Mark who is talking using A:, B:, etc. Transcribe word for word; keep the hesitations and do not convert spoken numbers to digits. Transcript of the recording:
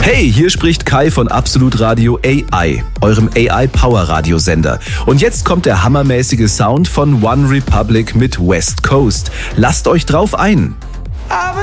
A: Hey, hier spricht Kai von Absolut Radio A I, eurem A I-Power-Radiosender. Und jetzt kommt der hammermäßige Sound von One Republic mit West Coast. Lasst euch drauf ein.